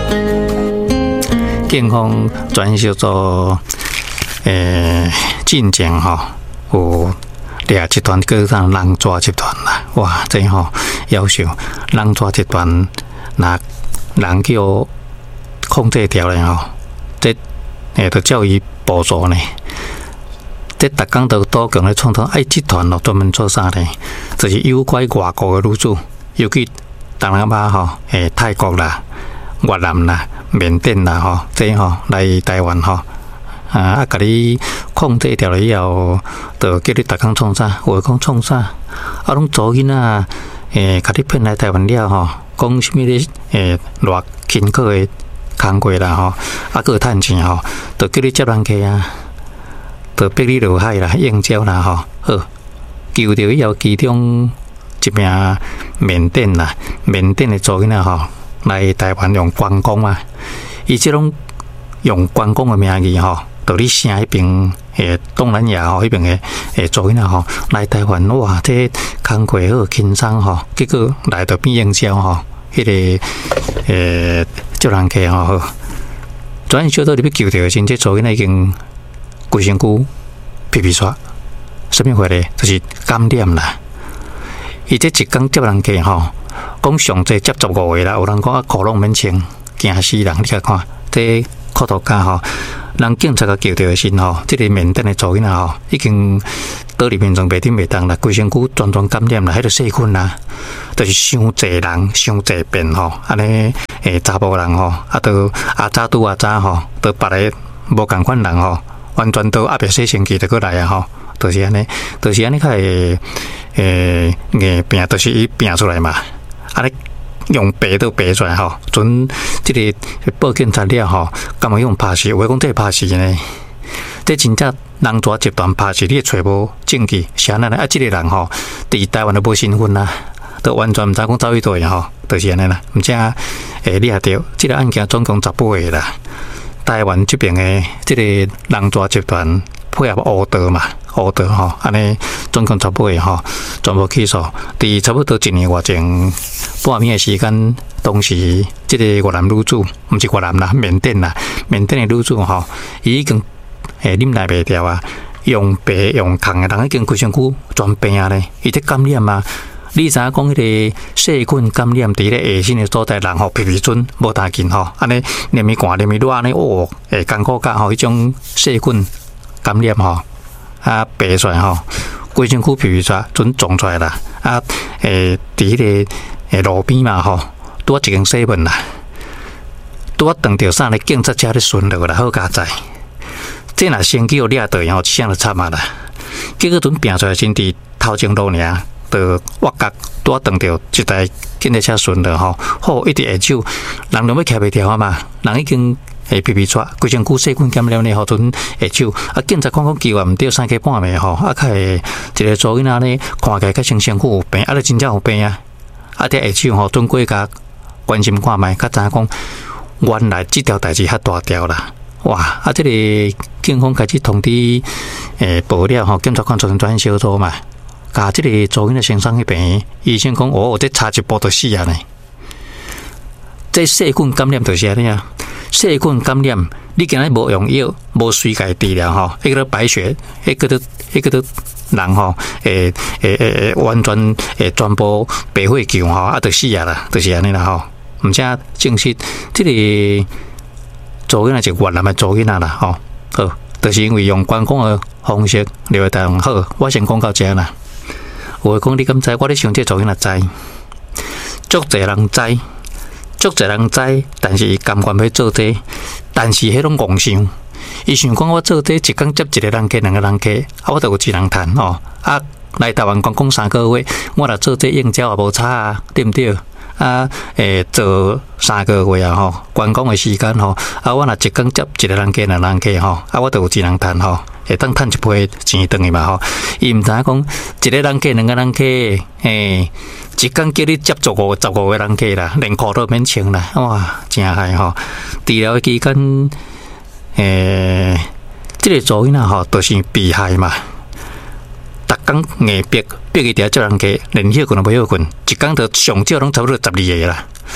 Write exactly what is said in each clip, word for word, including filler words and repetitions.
警方转小组诶进前吼有掠集团叫做人抓集团啦，哇，这吼要求人抓集团那人叫控制条咧吼，这诶都叫伊捕捉呢。这逐工都多强咧创造，哎，集团咯专门做啥呢？就是诱拐外国嘅女子，尤其东南亚吼，诶，泰国啦、越南啦、缅甸啦吼，这吼来台湾吼，啊啊，甲你控制掉了以后，就叫你逐工创啥？话讲创啥？啊，拢做囡仔，诶，甲你骗来台湾了吼，讲什么咧？诶，偌辛苦嘅工课啦吼，啊，个趁钱吼，就叫你接人客啊。就逼你落海啦，应招啦吼，好，救到以后，其中一名缅甸啦，缅甸的做囡仔吼，来台湾用观光啊，伊即种用观光的名义吼，到你城迄边诶东南亚吼，迄边诶诶做囡仔吼，来台湾哇，这工课好轻松吼，结果来到变应招吼，迄、那个诶接人客吼，转小到你要救到的时，这做囡仔已经。规身躯皮皮刷，什么话咧？就是感染啦。伊这一工接人客吼，讲上济接十五个啦，有人讲啊裤拢免穿，惊死人！你甲看，这裤头架吼，人警察甲叫到的时吼，这个缅甸的做囡仔吼，已经倒里面仲袂顶袂当啦，规身躯全全感染啦，迄个细菌啦，就是伤济人，伤济遍吼，安尼诶查甫人吼，啊都阿早拄阿早吼，都别个无共款人吼。完全都阿别洗身躯就过来啊吼，就是安尼，就是安尼较会诶硬病，就是伊病出来嘛。安尼用白都白出来吼，准即个报警材料吼，干嘛用拍死？我讲这拍死呢？这真正人抓集团拍死，你找无证据，是安尼啊？即个人吼，伫台湾都无身份啦，都完全毋知讲走去倒吼，就是安尼啦。毋则诶，你也着，即个案件总共十八个啦。台湾这边的这个人抓集团配合乌道嘛，乌道吼，安尼总共十八个吼，全部起诉。伫差不多一年外前半暝的时间，当时这个越南女子，毋是越南啦，缅甸啦，缅甸的女子吼，伊已经诶啉来袂掉啊，用白用空的人已经规身躯全病啊咧，伊这感染啊。你知影讲迄个细菌感染伫咧下身的所在，人吼皮皮准无大劲吼，安尼连咪寒连咪热安尼哦，诶，艰苦甲吼，迄种细菌感染吼，啊白出来吼，规身躯皮皮出准撞出来啦，啊诶，伫迄个诶路边嘛吼，拄啊一间西门啦，拄啊撞着啥咧警察车咧巡逻啦，好佳哉，这若先叫掠到吼，一声就惨啊啦，结果准拼出来先伫头前路尔。就挖角拄啊撞着一台警察车巡逻吼，好一直下手，人都要徛袂条啊嘛，人已经会皮皮喘，规身躯细菌感染咧，吼，阵下手啊，警察看讲奇怪，毋对三更半暝吼，啊，较会一个做囡仔咧，看起来较像身躯有病，啊，咧真正有病啊，啊，伫下手吼，准过甲关心看觅，较知影讲原来即条代志较大条啦，哇！啊，即、这个警方开始通知诶报了吼，检察官专专小组嘛。甲即个做囡仔先生迄边，医生讲哦，这差一步就死啊呢！这细菌感染就是安尼啊，细菌感染，你今日无用药，无水解治疗吼，迄个白血，迄个都迄个都人吼，诶诶诶，完全诶全部白血球吼，啊，就死啊啦，就是安尼啦吼。毋则证实即个做囡仔是越南诶做囡仔啦吼，好，就是因为用观光诶方式了台湾好，我先讲到这啦。有诶讲你敢知？我咧想这做囡仔知，足侪人知，足侪人知，但是伊甘愿要做这，但是迄种戆想，伊想讲我做这一工接一个人客，两个人客，啊，我著有一人趁吼，啊，来台湾观光三个月，我若做这应招也无差啊，对毋对？啊，诶，做三个月啊吼，观光诶时间吼，啊，我若一工接一个人客，两个人客吼，啊，我著有一人趁吼。会当趁一批钱转去嘛吼，伊毋知影讲一个人客两个人客，诶，一工叫你接十五十五个人客啦，连裤都免穿啦，哇，真害吼！治疗期间，诶，即、这个做囡仔吼，都是被害嘛。逐工硬逼逼伊伫接人客，连休困都无休困，一工就上少拢差不多十二个啦。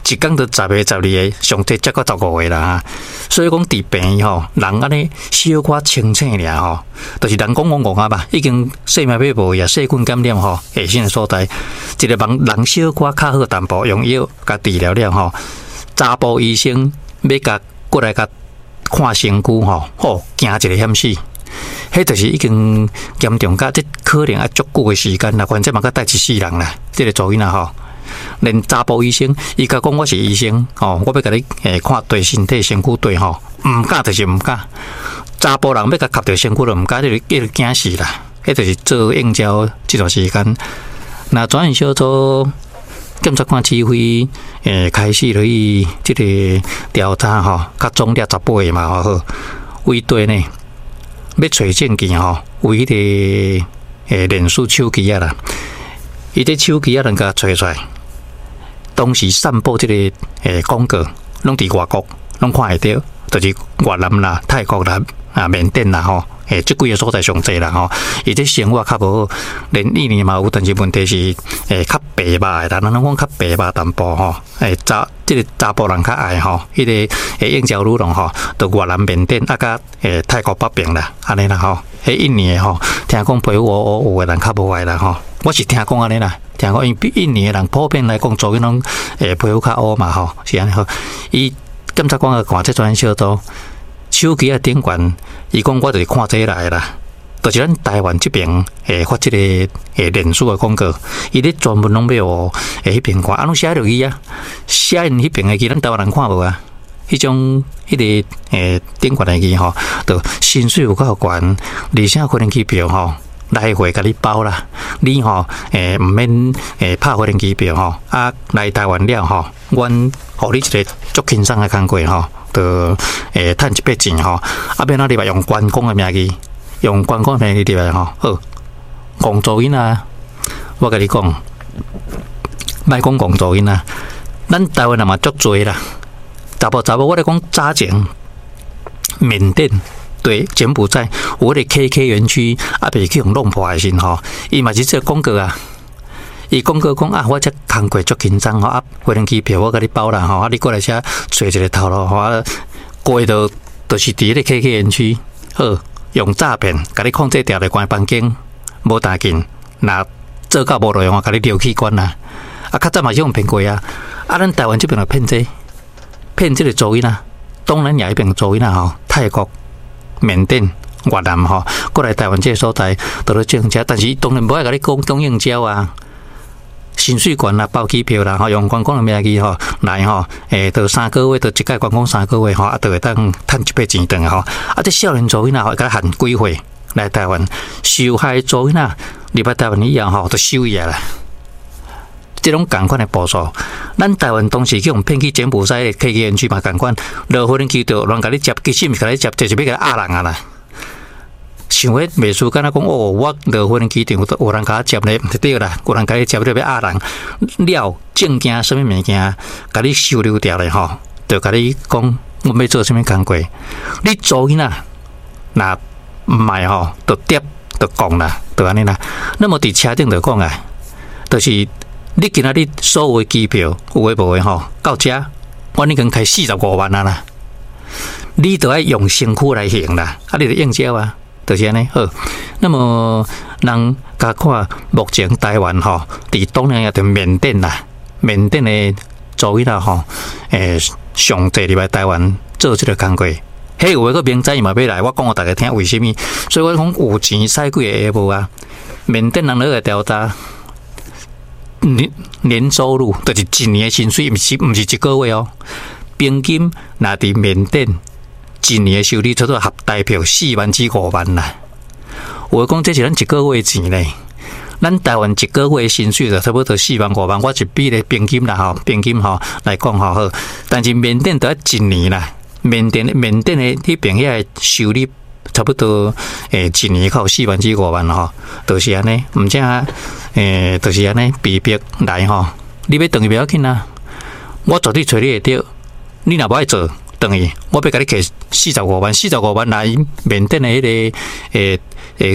一工就十个、十二个，上低才到十五个啦。所以讲，伫病院吼，人安尼小可清醒尔吼，就是人讲讲讲啊吧，已经细苗要无呀，细菌感染吼，下身的所在，一个人人小可较好淡薄，用药甲治疗了吼，查甫医生要甲过来甲看身躯吼，吼惊一个险死。迄就是已经严重甲，即可能啊足久的时间啦，反正嘛甲带一世人啦，即、这个主因啊吼。连查甫医生，伊甲讲我是医生，吼，我要甲你诶看对身体身躯对吼，毋敢就是毋敢。查甫人要甲吸着身躯就毋敢，你就惊死啦。迄就是做应招即段时间，那专案小组检察官指挥诶开始了伊即个调查吼，较总了十八个嘛吼，为对呢。要找证件吼，为迄个诶连署手机啊啦，伊这手机啊能甲找出来，当时散布这个诶广告，拢伫外国，拢看会到，就是越南啦、泰国啦、啊缅甸啦吼，诶，即几个所在上济啦吼。伊这生活较无，连印尼嘛有，但是问题是诶较白肉的，人拢讲较白肉淡薄吼，诶查即个查甫人较爱吼，迄个诶应招女郎吼，到越南、缅甸啊，甲诶泰国北边啦，安尼啦吼。迄印尼的吼，听讲陪我有的人较无爱啦吼。我是听讲安尼啦，听讲因印尼的人普遍来讲，做迄种诶皮肤较乌嘛吼，是安尼好。伊检察官个看这专小组手机啊顶悬，伊讲我就是看这来啦，就是咱台湾这边诶发这个诶脸书的广告，伊咧专门拢要哦诶迄边看，啊拢写落去啊，写因迄边的字，咱台湾人看无啊。迄种迄、那个诶顶悬的字吼，就薪水有够悬，而且飞行机票吼来回甲你包啦，你吼诶毋免诶拍飞行机票吼，啊来台湾了吼，阮互你一个足轻松的工课吼，就诶趁一笔钱吼，啊变哪里吧用观光的名义，用观光的名义入来吼，好，工作因啊，我甲你讲，莫讲工作因啊，咱台湾人嘛足多啦。查甫查某，我咧讲早前缅甸对柬埔寨有咧 K K 园区啊，被去用弄破的时吼，伊嘛是这广告啊。伊广告讲啊，我这工课足轻松吼，啊，飞行机票我甲你包啦吼，啊，你过来遮找一个头路吼，啊，过到就是伫咧 K K 园区，好用诈骗，甲你控制掉咧关房间，无打紧，那做到无路用，我甲你留器官啦。啊，较早嘛是用骗过啊，啊，咱台湾这边就骗这。骗这个族裔啊，东南亚那边族裔啊，吼，泰国、缅甸、越南吼，过来台湾这个所在，都咧种车，但是当然无爱甲你讲供应招啊，薪水悬啦，包机票啦，吼，用观光的名义吼来吼，诶，到三个月，到一届观光三个月吼，啊，就会当趁一笔钱转吼，啊，这少年族裔啊，吼，甲限几岁来台湾，受害族裔啊，入来台湾以后吼，就收伊啦。这种共款的步数，咱台湾当时去用骗去柬埔寨的 K K 园区嘛，共款落飞机就乱甲你接，其实毋是甲你接，就是要甲你压人啊啦。想迄袂输，敢若讲哦，我落飞机场有人甲我接咧，毋对啦，有人甲你接咧要压人，了证件什么物件，甲你收留掉咧吼，就甲你讲我要做什么工作，你做囡仔，那毋系吼，就跌就讲啦，就安尼啦。那么伫车顶就讲啊，就是。你今仔日所有的机票有诶无诶吼，到遮我已经开四十五万啊啦！你都要用身躯来行啦，啊，你著应招啊，就是安尼好。那么人甲看目前台湾吼，伫东南亚的缅甸啦，缅甸诶族裔啦吼，诶上济入来台湾做即个工作，迄有诶个明仔伊嘛要来，我讲互大家听为虾米？所以我讲有钱使几个下无啊？缅甸人咧个调查。年年收入就是一年的薪水，毋是毋是一个月哦。平均那伫缅甸一年的收入，差不多合台票四万至五万啦。我讲这是咱一个月钱咧，咱台湾一个月的薪水就差不多四万五万。我一比咧平均啦吼，平均吼来讲吼好，但是缅甸得一年啦，缅甸缅甸的迄边遐收入。差不多诶，一年靠四万至五万吼，就是安尼。毋正诶，就是安尼，逼逼来吼。你要等于不要紧啊，我绝对找你会到。你若无爱做，等于我要甲你摕四十五万，四十五万来缅甸的迄个诶诶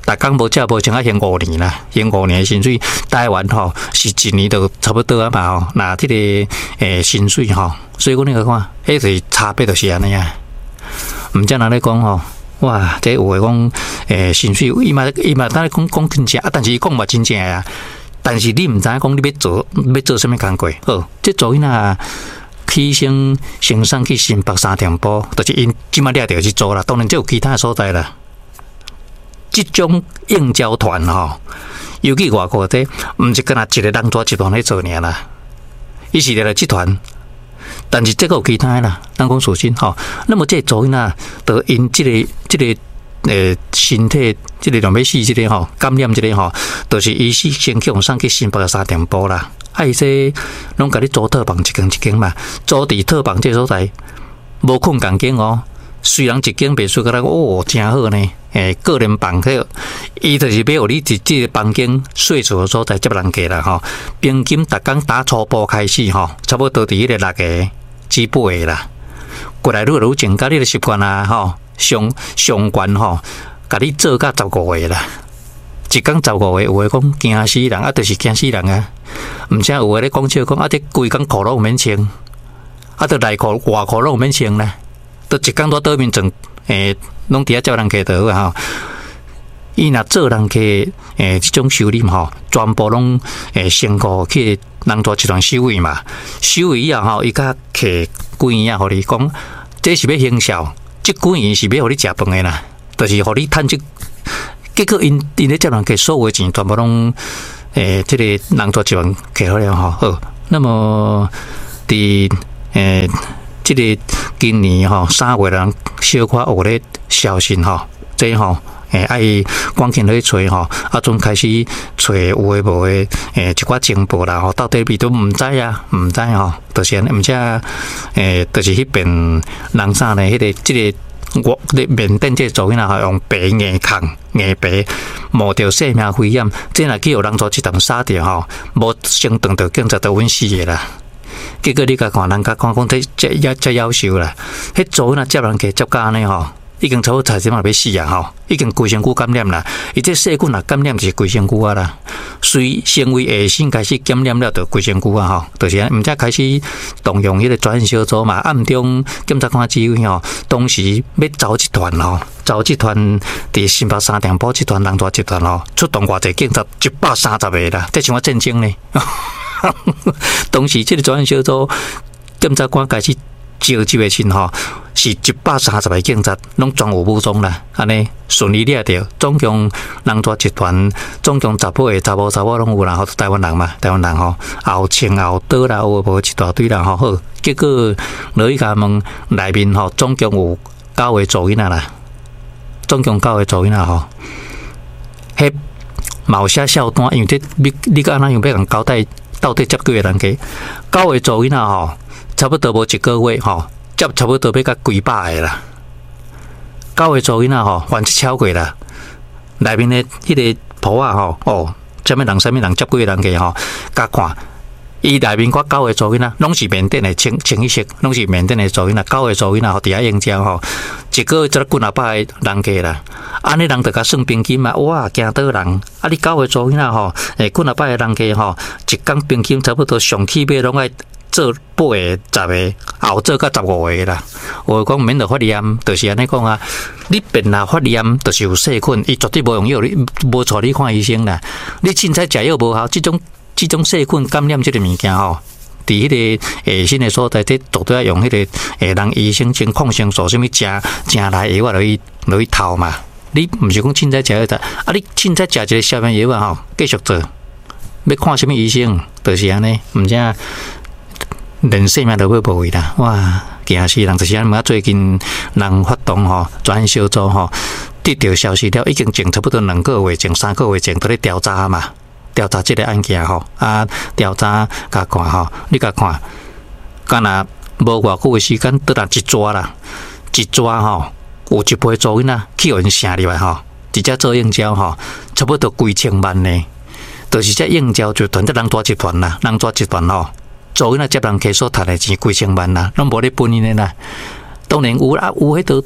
逐工无食无穿啊，还五年啦，还五年的薪水。台湾吼是一年都差不多啊嘛吼，那这个诶薪水吼，所以讲你看，迄是差别就是安尼啊。毋则人咧讲吼，哇，这有诶讲诶薪水，伊嘛伊嘛当咧讲讲真正啊，但是伊讲嘛真正啊。但是你毋知讲你要做要做啥物工课，好，这做囡仔起升升上去新北三重埔，就是因即马掠着去做啦。当然，这有其他所在啦。这种应招团吼，尤其外国这，毋是干那一个人抓集团咧做尔啦，伊是咧集团。但是这个有其他啦，咱讲属性吼。那么这做囡仔，就因这个这个。诶，身体即个两尾死即个吼，感染即个吼，就是伊是先去用上去新北三重埔啦。啊，伊说拢甲你租套房一间一间嘛，租伫套房这所在无困共间哦。虽然一间别墅甲咱哦真好呢，诶，个人房迄，伊就是要互你伫即个房间睡厝的所在接人客啦吼。平均逐工打初步开始吼，差不多伫迄个六个至八个啦。过来愈来愈增加你的习惯啊吼。上上悬吼，甲你做甲十五个啦，一工十五个，有诶讲惊死人，啊，就是惊死人啊！毋则有诶咧讲笑讲，啊，这规工裤拢有免穿，啊，这内裤外裤拢有免穿啦，都一工都倒面整，诶，拢伫遐招人客倒啊吼。伊若做人客，诶，即种收入吼，全部拢诶先过去人大集团收尾嘛，收尾以后吼，伊甲客几年啊，互你讲，这是要行销。即几年是要互你食饭的啦，就是互你趁即，结果因因咧接人客所有钱全部拢诶，即、这个人做集团摕好了吼。好，那么伫诶，即、这个今年吼三月人小可学咧消息吼，即吼诶，爱赶紧去找吼，啊，总开始找有诶无诶，诶，一寡情报啦吼，到底边都毋知啊，毋知吼，就是安尼，毋则诶，就是迄边人啥呢？迄、那个即、这个。我咧缅甸这做囡仔吼，用白硬抗硬白冒着性命危险，这若去有人做一顿杀掉吼，无先当着警察都稳死个啦。结果你甲看人家看讲，这这也这夭寿啦。迄做囡仔接人家接甲安尼吼，已经差不多差点嘛要死啊吼，已经规身躯感染啦。伊这细菌啊感染是规身躯啊啦。随成为下身开始感染了，就规身躯啊吼，就是啊，毋则开始动用迄个专案小组嘛，暗中检察官指挥吼，当时要招集团吼，招集团伫新北三重埔集团人大集团吼，出动偌济警察一百三十个啦，这像我震惊呢。当时即个专案小组检察官开始召集的时吼，是一百三十个警察，拢全有武装啦，安尼顺利掠着，总共人大集团总共十八个查某查某拢有啦，吼，台湾人嘛，台湾人吼，后枪后刀啦，有无一大堆啦，吼，好，结果落去甲问内面吼，总共有九个做囡仔啦，总共九个做囡仔吼，迄冇写小单，因为这你你个安怎样要共交代，到底接几个人去？九个做囡仔吼。差不多无一个月吼，接差不多要甲几百个啦。九个做囡仔吼，犯一超过啦。内面的迄个簿啊吼，哦，啥物人啥物人接几个人去吼，甲看。伊内面我九个做囡仔，拢是缅甸的清清一色，拢是缅甸的做囡仔。九个做囡仔吼，伫遐应招吼，一个月才几啊百个人去啦。安尼人就甲算平均嘛，哇，惊倒人。啊，你九个做囡仔吼，诶，几啊百个人去吼，一工平均差不多上起码拢爱。做八个、十个，后做到十五个啦。我讲免得发炎，就是安尼讲啊。你变啦发炎，就是有细菌，伊绝对无用药，你无带你看医生啦。你凊彩食药无效，这种这种细菌感染这个物件吼，伫迄个下身的所在，这绝对要用迄个诶，人医生先抗生素什么食食来药啊，落去落去头嘛。你毋是讲凊彩食药的，啊，你凊彩食一个消炎药啊吼，继续做。要看什么医生，就是安尼，毋则。连性命都要无去啦！哇，惊死人！就是安尼，最近人发动吼，专案小组吼，得到消息了，已经前差不多两个月前、三个月前都咧调查嘛，调查这个案件吼，啊，调查甲看吼，你甲看，干若无偌久的时间，得啦一抓啦，一抓吼，有一批做囡仔去互因城入来吼，直接做应招吼，差不多几千万呢，就是这应招集团，这人大集团啦，人大集团吼。做囡仔接人客所赚的钱几千万啦，拢无咧分因的啦。当然有啦，有迄个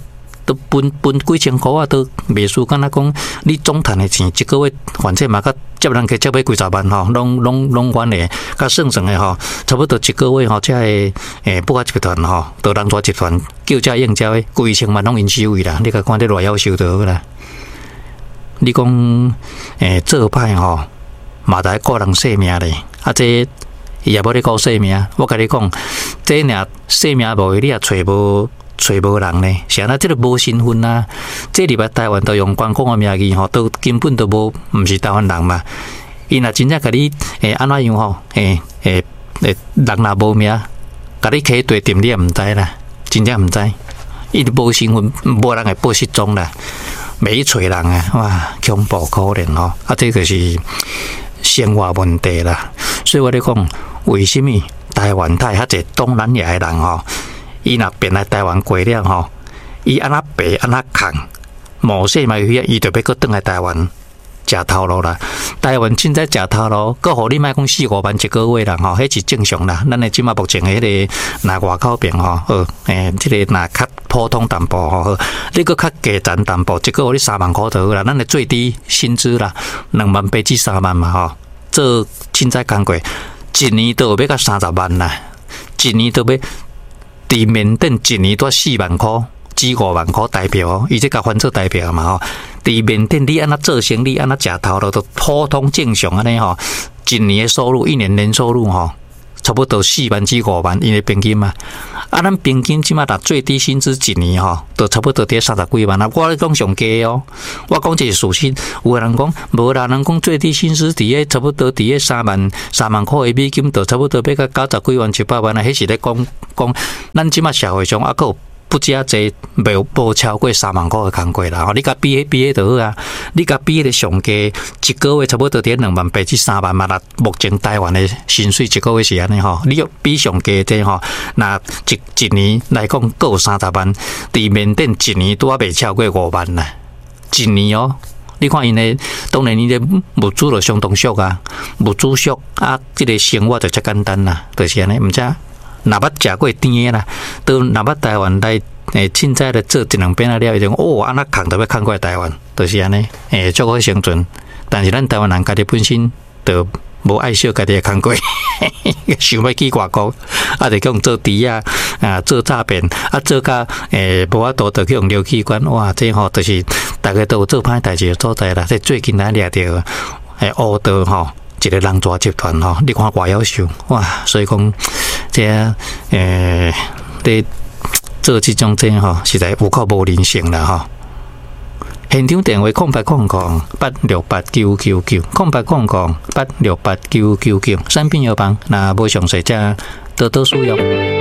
都分分几千块啊，都袂输。敢若讲你总赚的钱，一个月反正嘛，甲接人去接要几十万吼，拢拢拢阮的，甲算算的吼，差不多一个月吼，这诶诶，不过集团吼，都人抓集团叫价应价的，几千万拢因收去啦。你甲看这偌夭寿就好啦。你讲诶，做歹吼，嘛在顾人性命咧，啊这。伊也无咧顾性命，我甲你讲，这若性命无，你也找无找无人呢。是安那，这个无身份啊，这入来台湾都用官方的名义吼，都根本都无，毋是台湾人嘛。伊若真正甲你诶安怎样吼，诶诶诶，人若无名，甲你起对店你也毋知啦，真正毋知。伊无身份，无人会报失踪啦，袂找人啊，哇，恐怖可怜吼，啊，这就是生活问题啦。所以我咧讲。为什么台湾太遐济东南亚的人吼，伊若变来台湾过了吼，伊安那白安那空，某些嘛有遐，伊就要搁转来台湾食头路啦。台湾凊彩食头路，搁互你莫讲四五万一个月啦吼，迄是正常啦。咱诶即马目前诶迄个若外口边吼，好诶，即、这个若较普通淡薄吼，好，你搁较价钱淡薄，一个月你三万块就好啦。咱诶最低薪资啦，两万八至三万嘛吼，做凊彩工过。一年都要到三十万啦，一年都要伫缅甸一年都四万块，至五万块代表，伊这甲翻做代表嘛吼。伫缅甸你安那做生意，安那食头路都普通正常安尼吼，一年的收入，一年年收入吼，差不多四万至五万，因为平均嘛。啊，咱平均即马达最低薪资一年吼，都差不多伫三十几万啊。我咧讲上低哦，我讲这是事实。有人讲无啦，人讲最低薪资伫咧差不多伫咧三万三万块的美金，都差不多要到九十几万一百万啊。迄是咧讲讲，咱即马社会上啊，佫有不只啊济，无无超过三万块的工过啦。吼，你甲比迄比迄就好啊。你甲比迄个上低，一个月差不多伫两万八至三万嘛啦。目前台湾的薪水一个月是安尼吼，你要比上低这吼，那一一年来讲够三十万，伫缅甸一年都还未超过五万啦。一年哦，你看因的，当然因的物资就相当俗啊，物资俗啊，这个生活就遮简单啦，就是安尼，毋知若捌食过甜的啦，都若捌台湾来诶，凊彩咧做一两遍啊了，伊就哦，安那空都要空过来台湾，就是安尼，诶，足好生存。但是咱台湾人家己本身就无爱惜家己诶工过，想要去外国，啊，就讲做猪啊，啊，做诈骗，啊，做甲诶无法度，就去用硫气管，哇，这吼就是大家都有做歹代志所在啦。这最近咱掠着诶乌道吼。一个人抓集团吼，你看偌夭寿哇！所以讲，这诶，咧做这种这吼，实在有够无人性啦吼。现场电话空白空空八六八九九九，空白空空八六八九九九，产品药房，那无详细则多多使用。